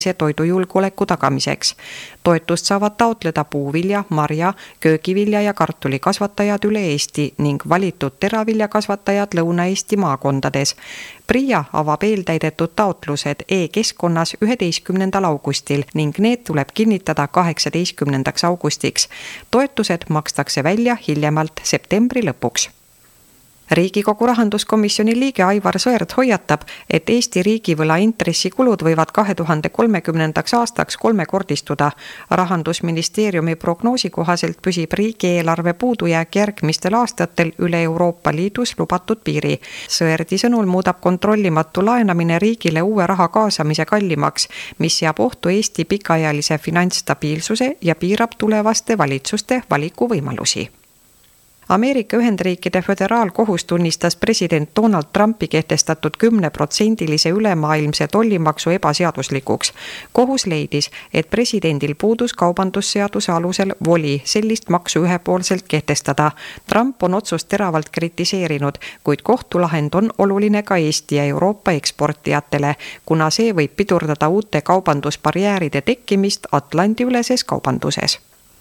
toidujulgeoleku tagamiseks. Toetust saavad taotleda puuvilja, marja, köögivilja ja kartuli kasvatajad üle Eesti ning valitud teraviljakasvatajad Lõuna-Eesti maakondades. PRIA avab eeltäidetud taotlused e-keskkonnas 11. augustil ning need tuleb kinnitada 18. augustiks. Toetused makstakse välja hiljemalt septembri lõpuks. Riigikogu rahanduskomisjoni liige Aivar Sõerd hoiatab, et Eesti riigivõla intressikulud võivad 2030. aastaks kolmekordistuda. Rahandusministeeriumi prognoosi kohaselt püsib riigieelarve puudujääk järgmistel aastatel üle Euroopa Liidus lubatud piiri. Sõerdi sõnul muudab kontrollimatu laenamine riigile uue raha kaasamise kallimaks, mis seab ohtu Eesti pikaajalise finantsstabiilsuse ja piirab tulevaste valitsuste valikuvõimalusi. Ameerika Ühendriikide föderaalkohus tunnistas president Donald Trumpi kehtestatud 10% ülemaailmse tollimaksu ebaseaduslikuks. Kohus leidis, et presidendil puudus kaubandusseaduse alusel voli sellist maksu ühepoolselt kehtestada. Trump on otsust teravalt kritiseerinud, kuid kohtulahend on oluline ka Eesti ja Euroopa eksportijatele, kuna see võib pidurdada uute kaubandusbarjääride tekkimist Atlandi-üleses kaubanduses.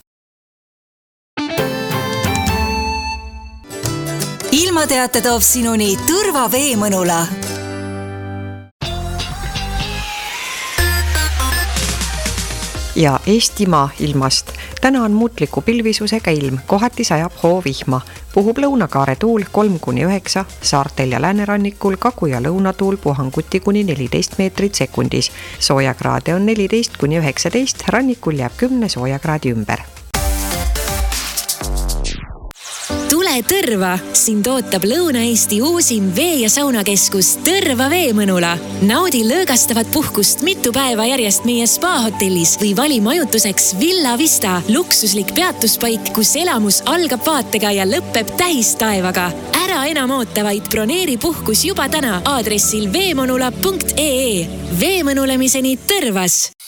Ilmateate toob sinuni Tõrva Veemõnula. Ja Eestimaa ilmast. Täna on muutliku pilvisusega ilm, kohati sajab hoovihma. Puhub lõunakaare tuul 3-9, saartel ja läänerannikul kagu- ja lõunatuul puhanguti kuni 14 meetrit sekundis. Soojakraade on 14-19, rannikul jääb 10 soojakraadi ümber. Tule Tõrva! Sind ootab Lõuna-Eesti uusim vee- ja saunakeskus Tõrva Veemõnula. Naudi lõõgastavat puhkust mitu päeva järjest meie spa-hotellis või vali majutuseks Villa Vista, luksuslik peatuspaik, kus elamus algab vaatega ja lõppeb tähistaevaga. Ära enam oota, vaid broneeri puhkus juba täna aadressil veemõnula.ee. Veemõnulemiseni Tõrvas!